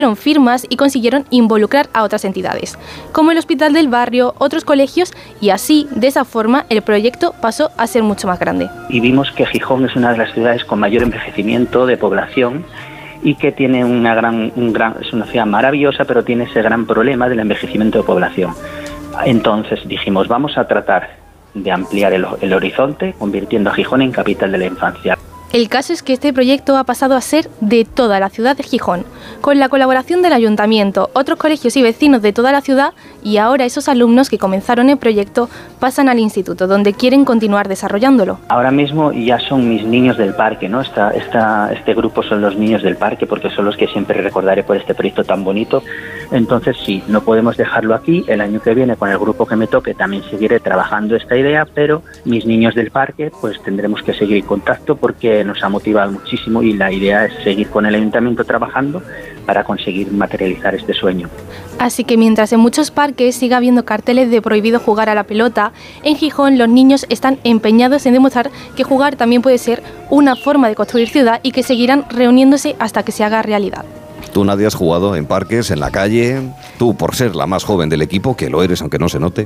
firmas y consiguieron involucrar a otras entidades, como el hospital del barrio, otros colegios, y así, de esa forma, el proyecto pasó a ser mucho más grande. Y vimos que Gijón es una de las ciudades con mayor envejecimiento de población y que tiene es una ciudad maravillosa, pero tiene ese gran problema del envejecimiento de población. Entonces dijimos, vamos a tratar de ampliar el horizonte, convirtiendo a Gijón en capital de la infancia. El caso es que este proyecto ha pasado a ser de toda la ciudad de Gijón, con la colaboración del ayuntamiento, otros colegios y vecinos de toda la ciudad, y ahora esos alumnos que comenzaron el proyecto pasan al instituto, donde quieren continuar desarrollándolo. Ahora mismo ya son mis niños del parque, ¿no? Este grupo son los niños del parque, porque son los que siempre recordaré por este proyecto tan bonito. Entonces sí, no podemos dejarlo aquí. El año que viene, con el grupo que me toque, también seguiré trabajando esta idea, pero mis niños del parque, pues tendremos que seguir en contacto, porque nos ha motivado muchísimo y la idea es seguir con el ayuntamiento trabajando para conseguir materializar este sueño. Así que mientras en muchos parques siga habiendo carteles de prohibido jugar a la pelota, en Gijón los niños están empeñados en demostrar que jugar también puede ser una forma de construir ciudad y que seguirán reuniéndose hasta que se haga realidad. Tú, Nadia, has jugado en parques, en la calle. Tú, por ser la más joven del equipo, que lo eres aunque no se note.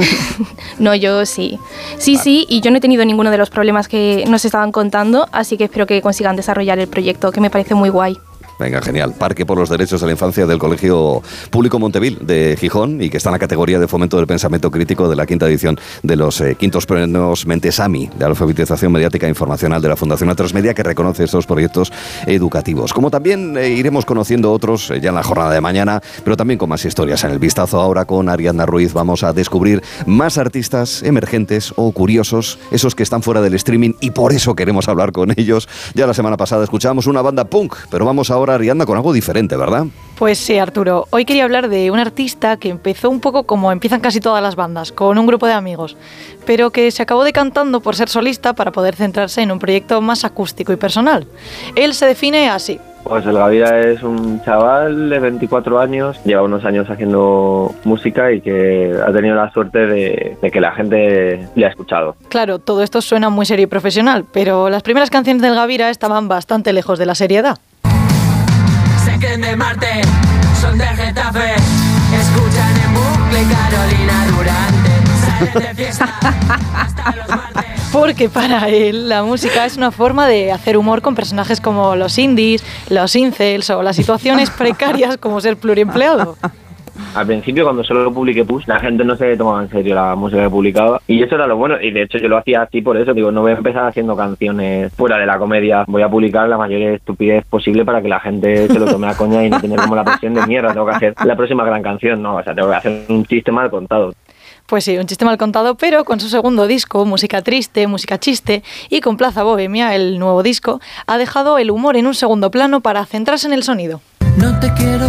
No, yo sí. Sí, y yo no he tenido ninguno de los problemas que nos estaban contando, así que espero que consigan desarrollar el proyecto, que me parece muy guay. Venga, genial. Parque por los Derechos de la Infancia del Colegio Público Montevil de Gijón, y que está en la categoría de fomento del pensamiento crítico de la quinta edición de los quintos premios Mentesami de alfabetización mediática e informacional de la Fundación A3 Media, que reconoce estos proyectos educativos. Como también iremos conociendo otros ya en la jornada de mañana, pero también con más historias. En el vistazo ahora con Ariadna Ruiz vamos a descubrir más artistas emergentes o curiosos, esos que están fuera del streaming, y por eso queremos hablar con ellos. Ya la semana pasada escuchábamos una banda punk, pero vamos ahora, Ariadna, con algo diferente, ¿verdad? Pues sí, Arturo. Hoy quería hablar de un artista que empezó un poco como empiezan casi todas las bandas, con un grupo de amigos, pero que se acabó decantando por ser solista para poder centrarse en un proyecto más acústico y personal. Él se define así. Pues el Gavira es un chaval de 24 años, lleva unos años haciendo música y que ha tenido la suerte de que la gente le ha escuchado. Claro, todo esto suena muy serio y profesional, pero las primeras canciones del Gavira estaban bastante lejos de la seriedad. De Marte, son de Getafe, escuchan en bucle Carolina Durante, salen de fiesta hasta los martes. Porque para él la música es una forma de hacer humor con personajes como los indies, los incels o las situaciones precarias como ser pluriempleado. Al principio, cuando solo lo publiqué Push, la gente no se tomaba en serio la música que publicaba, y eso era lo bueno, y de hecho yo lo hacía así por eso. Digo, no voy a empezar haciendo canciones fuera de la comedia, voy a publicar la mayor estupidez posible para que la gente se lo tome a coña y no tener como la presión de mierda, tengo que hacer la próxima gran canción, no, o sea, tengo que hacer un chiste mal contado. Pues sí, un chiste mal contado, pero con su segundo disco, Música Triste, Música Chiste, y con Plaza Bohemia, el nuevo disco, ha dejado el humor en un segundo plano para centrarse en el sonido. No te quiero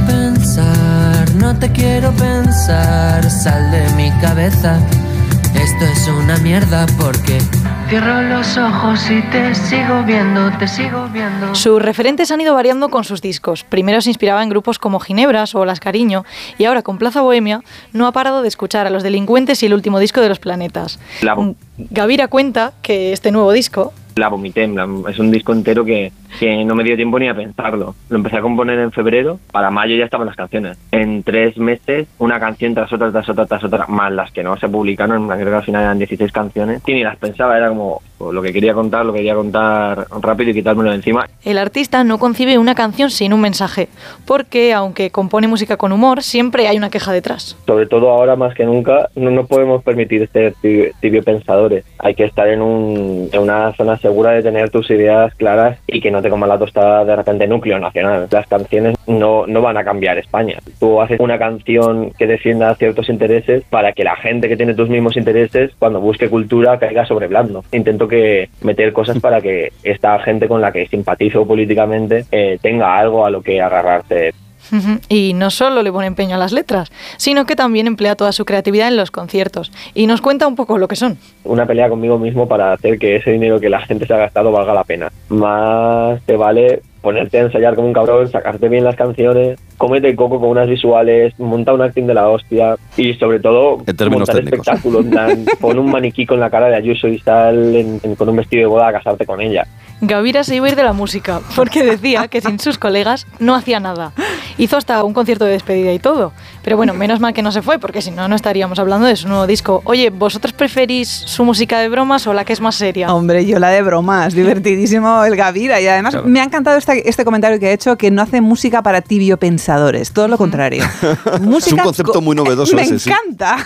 pensar, sal de mi cabeza. Esto es una mierda porque cierro los ojos y te sigo viendo. Sus referentes han ido variando con sus discos. Primero se inspiraba en grupos como Ginebras o Las Cariño, y ahora con Plaza Bohemia no ha parado de escuchar a Los Delincuentes y el último disco de Los Planetas. Gavira cuenta que este nuevo disco... La vomité, es un disco entero que no me dio tiempo ni a pensarlo. Lo empecé a componer en febrero, para mayo ya estaban las canciones. En 3 meses, una canción tras otra, más las que no se publicaron, creo que al final eran 16 canciones, y ni las pensaba, era como lo que quería contar rápido y quitármelo de encima. El artista no concibe una canción sin un mensaje, porque aunque compone música con humor, siempre hay una queja detrás. Sobre todo ahora más que nunca, no podemos permitir ser tibio pensadores. Hay que estar en una zona segura de tener tus ideas claras y que no te coma la tostada de repente núcleo nacional. Las canciones no van a cambiar España. Tú haces una canción que defienda ciertos intereses para que la gente que tiene tus mismos intereses, cuando busque cultura, caiga sobre blando. Intento que meter cosas para que esta gente con la que simpatizo políticamente tenga algo a lo que agarrarse. Y no solo le pone empeño a las letras, sino que también emplea toda su creatividad en los conciertos. Y nos cuenta un poco lo que son. Una pelea conmigo mismo para hacer que ese dinero que la gente se ha gastado valga la pena. Más te vale ponerte a ensayar como un cabrón, sacarte bien las canciones, cómete el coco con unas visuales, monta un acting de la hostia y sobre todo montar espectáculos. Pon un maniquí con la cara de Ayuso y sal con un vestido de boda a casarte con ella. Gavira se iba a ir de la música porque decía que sin sus colegas no hacía nada. Hizo hasta un concierto de despedida y todo. Pero bueno, menos mal que no se fue, porque si no, no estaríamos hablando de su nuevo disco. Oye, ¿vosotros preferís su música de bromas o la que es más seria? Hombre, yo la de bromas, divertidísimo el Gavira. Y además me ha encantado este comentario que ha hecho, que no hace música para tibiopensadores, todo lo contrario. Es un concepto muy novedoso ese, sí. Me encanta.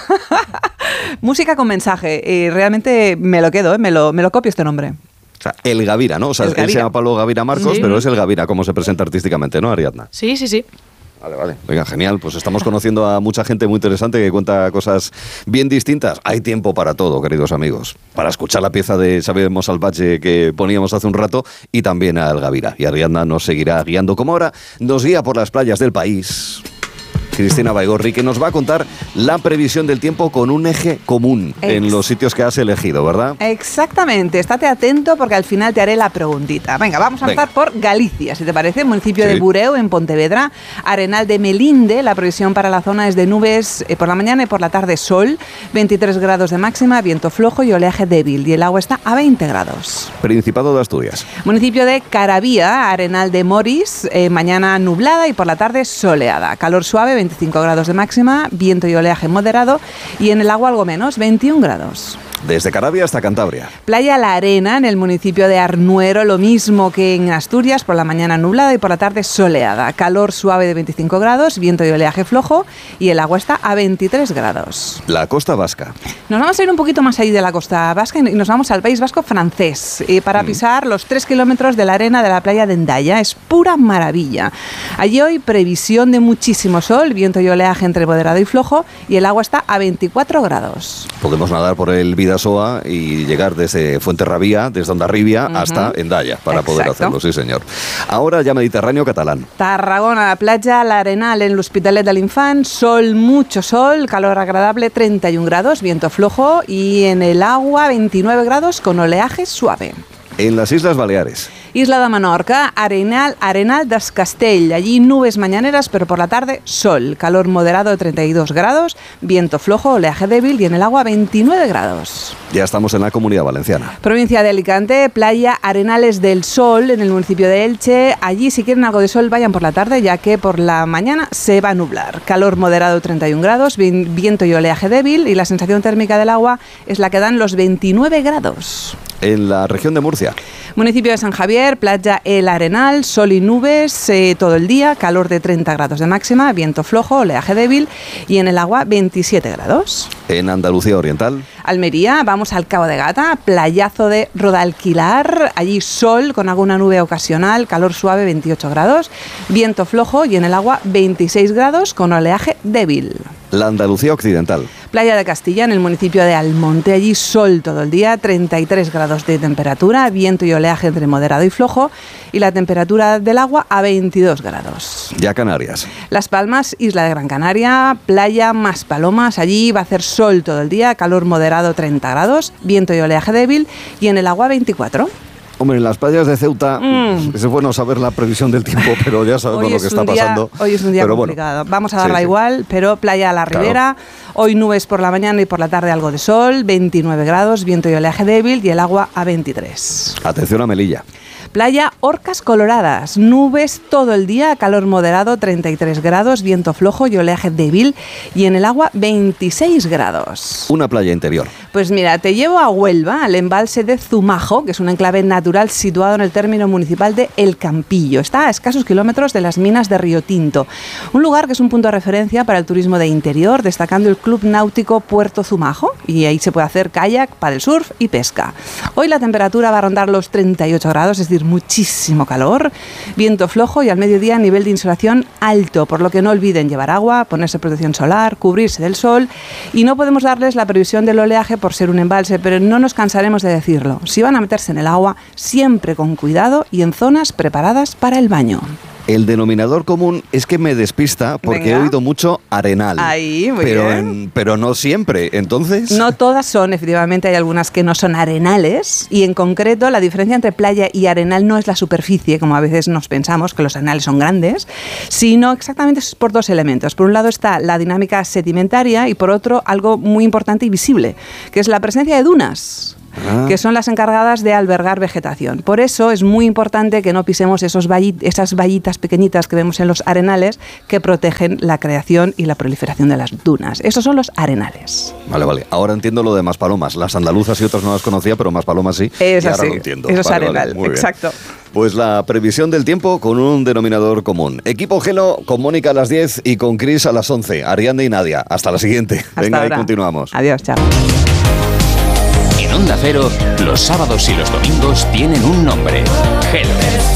Música con mensaje. Realmente me lo quedo, me lo copio este nombre. O sea, el Gavira, ¿no? O sea, él se llama Pablo Gavira Marcos, sí, pero es el Gavira, como se presenta artísticamente, ¿no, Ariadna? Sí, sí, sí. Vale. Venga, genial. Pues estamos conociendo a mucha gente muy interesante que cuenta cosas bien distintas. Hay tiempo para todo, queridos amigos. Para escuchar la pieza de Xavier Salvatge que poníamos hace un rato y también al Gavira. Y Ariadna nos seguirá guiando, como ahora nos guía por las playas del país. Cristina Baigorri, que nos va a contar la previsión del tiempo con un eje común en los sitios que has elegido, ¿verdad? Exactamente, estate atento porque al final te haré la preguntita. Venga, vamos a empezar por Galicia, si te parece, municipio de Bureu, en Pontevedra, Arenal de Melinde. La previsión para la zona es de nubes por la mañana y por la tarde sol, 23 grados de máxima, viento flojo y oleaje débil, y el agua está a 20 grados. Principado de Asturias. Municipio de Caravía, Arenal de Moris, mañana nublada y por la tarde soleada, calor suave, 25 grados de máxima, viento y oleaje moderado, y en el agua algo menos, 21 grados. Desde Caravia hasta Cantabria. Playa La Arena, en el municipio de Arnuero, lo mismo que en Asturias, por la mañana nublada y por la tarde soleada. Calor suave de 25 grados, viento y oleaje flojo, y el agua está a 23 grados. La Costa Vasca. Nos vamos a ir un poquito más allá de la Costa Vasca y nos vamos al País Vasco francés para pisar los 3 kilómetros de la arena de la playa de Endaya. Es pura maravilla. Allí hoy previsión de muchísimo sol, viento y oleaje entre moderado y flojo, y el agua está a 24 grados. Podemos nadar por el Bidasoa y llegar desde Fuenterrabía, desde Hondarribia hasta Endaya para poder hacerlo, sí señor. Ahora ya Mediterráneo catalán. Tarragona, playa La Arenal en l'Hospitalet de l'Infant, sol, mucho sol, calor agradable, 31 grados, viento flojo, y en el agua 29 grados con oleaje suave. En las Islas Baleares. Isla de Menorca, Arenal des Castell. Allí nubes mañaneras, pero por la tarde sol. Calor moderado de 32 grados, viento flojo, oleaje débil, y en el agua 29 grados. Ya estamos en la Comunidad Valenciana. Provincia de Alicante, playa Arenales del Sol, en el municipio de Elche. Allí, si quieren algo de sol, vayan por la tarde, ya que por la mañana se va a nublar. Calor moderado de 31 grados, viento y oleaje débil, y la sensación térmica del agua es la que dan los 29 grados. En la región de Murcia. Municipio de San Javier, playa El Arenal, sol y nubes todo el día, calor de 30 grados de máxima, viento flojo, oleaje débil, y en el agua 27 grados. En Andalucía Oriental. Almería, vamos al Cabo de Gata, playazo de Rodalquilar, allí sol con alguna nube ocasional, calor suave 28 grados, viento flojo y en el agua 26 grados con oleaje débil. La Andalucía Occidental. Playa de Castilla, en el municipio de Almonte, allí sol todo el día, 33 grados de temperatura, viento y oleaje entre moderado y flojo, y la temperatura del agua a 22 grados. Ya Canarias. Las Palmas, isla de Gran Canaria, playa Maspalomas, allí va a hacer sol todo el día, calor moderado 30 grados, viento y oleaje débil, y en el agua 24. Hombre, en las playas de Ceuta es bueno saber la previsión del tiempo, pero ya sabemos lo que está pasando. Hoy es un día complicado. Bueno, vamos a darla igual, pero playa a la Ribera. Hoy nubes por la mañana y por la tarde algo de sol, 29 grados, viento y oleaje débil, y el agua a 23. Atención a Melilla. Playa Orcas Coloradas, nubes todo el día, calor moderado, 33 grados, viento flojo y oleaje débil, y en el agua 26 grados. Una playa interior. Pues mira, te llevo a Huelva, al embalse de Zumajo, que es un enclave natural situado en el término municipal de El Campillo. Está a escasos kilómetros de las minas de Río Tinto, un lugar que es un punto de referencia para el turismo de interior, destacando el Club Náutico Puerto Zumajo, y ahí se puede hacer kayak, paddlesurf y pesca. Hoy la temperatura va a rondar los 38 grados, es decir, muchísimo calor, viento flojo y al mediodía nivel de insolación alto, por lo que no olviden llevar agua, ponerse protección solar, cubrirse del sol, y no podemos darles la previsión del oleaje por ser un embalse, pero no nos cansaremos de decirlo. Si van a meterse en el agua, siempre con cuidado y en zonas preparadas para el baño. El denominador común es que me despista porque he oído mucho arenal. Ahí, muy bien. Pero no siempre, entonces... No todas son, efectivamente, hay algunas que no son arenales, y en concreto la diferencia entre playa y arenal no es la superficie, como a veces nos pensamos, que los arenales son grandes, sino exactamente por dos elementos. Por un lado está la dinámica sedimentaria y por otro algo muy importante y visible, que es la presencia de dunas. que son las encargadas de albergar vegetación. Por eso es muy importante que no pisemos esas vallitas pequeñitas que vemos en los arenales que protegen la creación y la proliferación de las dunas. Esos son los arenales. Vale. Ahora entiendo lo de Maspalomas. Las andaluzas y otras no las conocía, pero Maspalomas sí. Es y así. ahora lo entiendo. Eso es Vale, arenal, muy bien. exacto. Pues la previsión del tiempo con un denominador común. Equipo Gelo con Mónica a las 10 y con Cris a las 11. Ariadna y Nadia. Hasta la siguiente. Hasta Venga, ahora. ahí continuamos. Adiós, chao. En Onda Cero, los sábados y los domingos tienen un nombre. Gelo.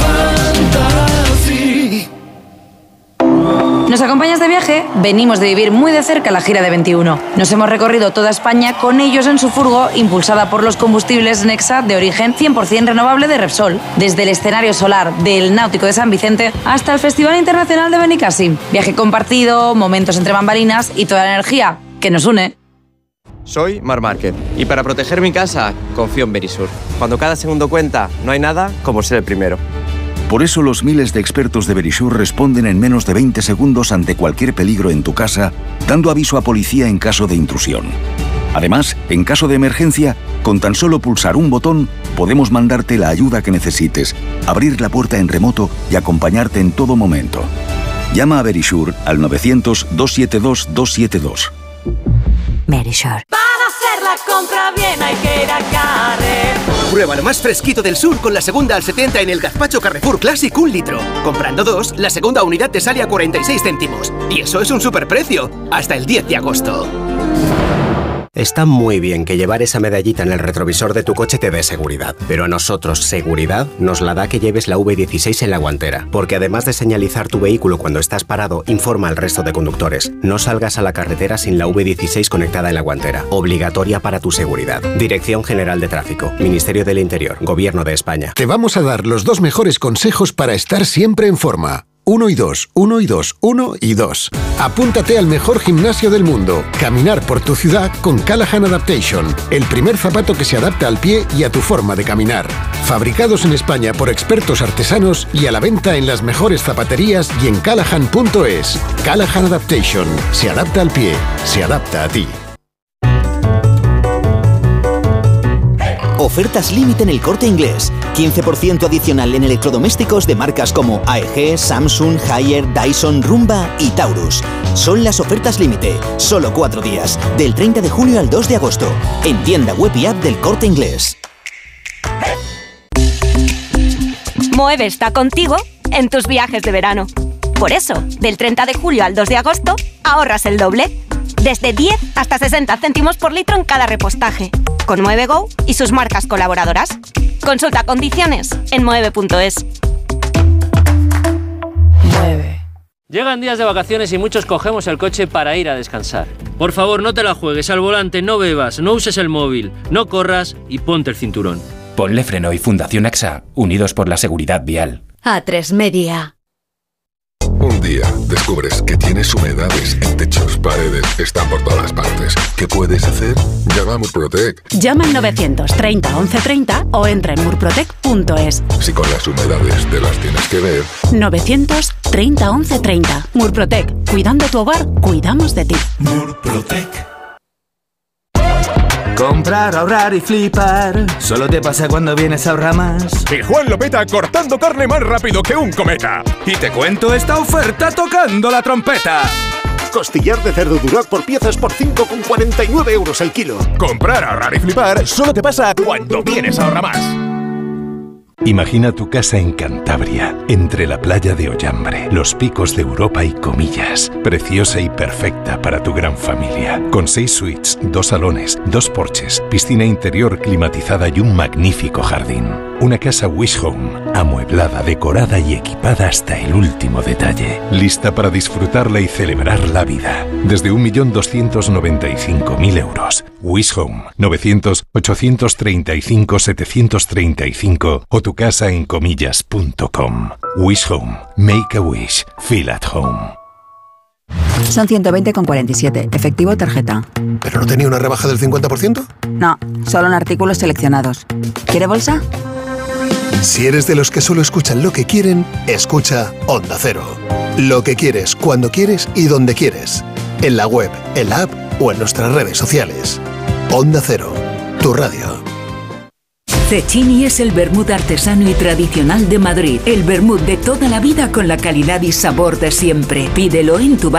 ¿Nos acompañas de viaje? Venimos de vivir muy de cerca la gira de 21. Nos hemos recorrido toda España con ellos en su furgo, impulsada por los combustibles Nexa de origen 100% renovable de Repsol. Desde el escenario solar del Náutico de San Vicente hasta el Festival Internacional de Benicàssim. Viaje compartido, momentos entre bambalinas y toda la energía que nos une. Soy Marc Márquez y para proteger mi casa confío en Verisur. Cuando cada segundo cuenta, no hay nada como ser el primero. Por eso los miles de expertos de Verisur responden en menos de 20 segundos ante cualquier peligro en tu casa, dando aviso a policía en caso de intrusión. Además, en caso de emergencia, con tan solo pulsar un botón, podemos mandarte la ayuda que necesites, abrir la puerta en remoto y acompañarte en todo momento. Llama a Verisur al 900-272-272. Verisur. Para hacer la compra bien hay que ir a Carrefour. Prueba lo más fresquito del sur con la segunda al 70 en el gazpacho Carrefour Classic 1 litro. Comprando 2, la segunda unidad te sale a 46 céntimos. Y eso es un superprecio. Hasta el 10 de agosto. Está muy bien que llevar esa medallita en el retrovisor de tu coche te dé seguridad, pero a nosotros seguridad nos la da que lleves la V16 en la guantera, porque además de señalizar tu vehículo cuando estás parado, informa al resto de conductores. No salgas a la carretera sin la V16 conectada en la guantera, obligatoria para tu seguridad. Dirección General de Tráfico, Ministerio del Interior, Gobierno de España. Te vamos a dar los 2 mejores consejos para estar siempre en forma. 1 y 2, 1 y 2, 1 y 2. Apúntate al mejor gimnasio del mundo. Caminar por tu ciudad con Callahan Adaptation. El primer zapato que se adapta al pie y a tu forma de caminar. Fabricados en España por expertos artesanos y a la venta en las mejores zapaterías y en callahan.es. Callahan Adaptation. Se adapta al pie. Se adapta a ti. Ofertas límite en El Corte Inglés. 15% adicional en electrodomésticos de marcas como AEG, Samsung, Haier, Dyson, Rumba y Taurus. Son las ofertas límite. Solo 4 días. Del 30 de junio al 2 de agosto. En tienda web y app del Corte Inglés. Moeve está contigo en tus viajes de verano. Por eso, del 30 de julio al 2 de agosto, ahorras el doble. Desde 10 hasta 60 céntimos por litro en cada repostaje. Con MoveGo y sus marcas colaboradoras. Consulta condiciones en moeve.es. Llegan días de vacaciones y muchos cogemos el coche para ir a descansar. Por favor, no te la juegues al volante, no bebas, no uses el móvil, no corras y ponte el cinturón. Ponle Freno y Fundación AXA, unidos por la seguridad vial. A3 Media. Un día descubres que tienes humedades en techos, paredes, están por todas partes. ¿Qué puedes hacer? Llama a Murprotec. Llama al 930 1130 o entra en murprotec.es. Si con las humedades te las tienes que ver. 930 1130. Murprotec. Cuidando tu hogar, cuidamos de ti. Murprotec. Comprar, ahorrar y flipar. Solo te pasa cuando vienes a Ahorramás. Y Juan lo peta cortando carne más rápido que un cometa. Y te cuento esta oferta tocando la trompeta. Costillar de cerdo Duroc por piezas por 5,49 euros el kilo. Comprar, ahorrar y flipar solo te pasa cuando vienes a Ahorramás. Imagina tu casa en Cantabria, entre la playa de Ollambre, los picos de Europa y Comillas. Preciosa y perfecta para tu gran familia. Con 6 suites, 2 salones, 2 porches, piscina interior climatizada y un magnífico jardín. Una casa Wish Home, amueblada, decorada y equipada hasta el último detalle. Lista para disfrutarla y celebrar la vida. Desde 1.295.000 euros. Wish Home, 900-835-735 o tu casa en comillas.com. Wish Home. Make a wish. Feel at home. Son 120,47. Efectivo tarjeta. ¿Pero no tenía una rebaja del 50%? No, solo en artículos seleccionados. ¿Quiere bolsa? Si eres de los que solo escuchan lo que quieren, escucha Onda Cero. Lo que quieres, cuando quieres y donde quieres. En la web, en la app o en nuestras redes sociales. Onda Cero, tu radio. Cecchini es el vermut artesano y tradicional de Madrid. El vermut de toda la vida con la calidad y sabor de siempre. Pídelo en tu bar